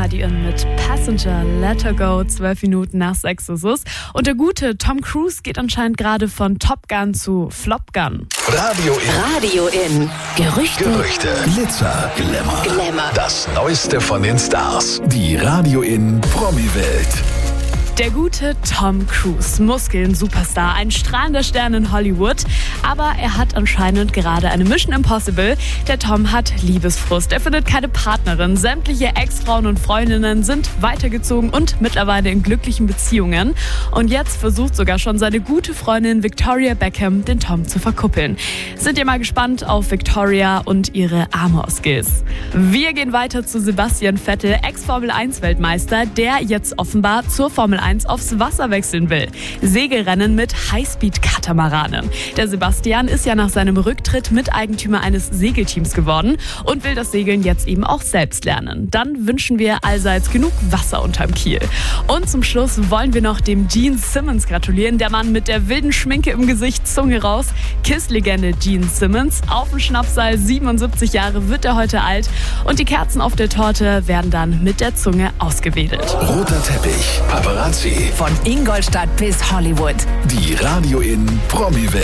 Radio In mit Passenger, Let Her Go, 12 Minuten nach 6 ist es. Und der gute Tom Cruise geht anscheinend gerade von Top Gun zu Flop Gun. Radio In. Gerüchte. Glitzer, Glamour. Das Neueste von den Stars. Die Radio In Promi-Welt. Der gute Tom Cruise, Muskeln, Superstar, ein strahlender Stern in Hollywood. Aber er hat anscheinend gerade eine Mission Impossible. Der Tom hat Liebesfrust. Er findet keine Partnerin. Sämtliche Ex-Frauen und Freundinnen sind weitergezogen und mittlerweile in glücklichen Beziehungen. Und jetzt versucht sogar schon seine gute Freundin Victoria Beckham, den Tom zu verkuppeln. Sind ihr mal gespannt auf Victoria und ihre Amor-Skills? Wir gehen weiter zu Sebastian Vettel, Ex-Formel-1-Weltmeister, der jetzt offenbar zur Formel 1 aufs Wasser wechseln will. Segelrennen mit Highspeed-Katamaranen. Der Sebastian ist ja nach seinem Rücktritt Miteigentümer eines Segelteams geworden und will das Segeln jetzt eben auch selbst lernen. Dann wünschen wir allseits genug Wasser unterm Kiel. Und zum Schluss wollen wir noch dem Gene Simmons gratulieren. Der Mann mit der wilden Schminke im Gesicht, Zunge raus. Kiss-Legende Gene Simmons. Auf dem Schnapsal, 77 Jahre wird er heute alt. Und die Kerzen auf der Torte werden dann mit der Zunge ausgewedelt. Roter Teppich, Paparazzi. Von Ingolstadt bis Hollywood. Die Radio In Promi-Welt.